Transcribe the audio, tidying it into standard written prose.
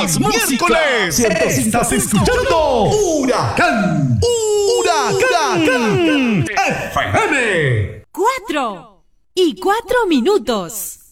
más miércoles. Estás escuchando Huracán. Huracán FM. 4:04.